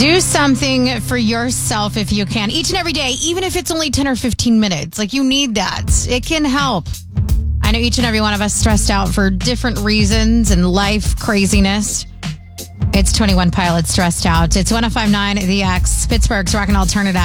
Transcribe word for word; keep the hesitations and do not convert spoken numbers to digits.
Do something for yourself if you can, each and every day, even if it's only ten or fifteen minutes. Like, you need that. It can help. I know each and every one of us stressed out for different reasons and life craziness. It's twenty-one Pilots Stressed Out. It's one oh five point nine The X, Pittsburgh's Rock and Alternative.